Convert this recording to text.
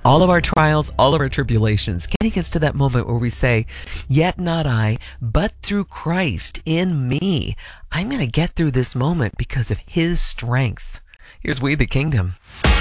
all of our trials, all of our tribulations, getting us to that moment where we say, yet not I, but through Christ in me. I'm going to get through this moment because of his strength. Here's We the Kingdom.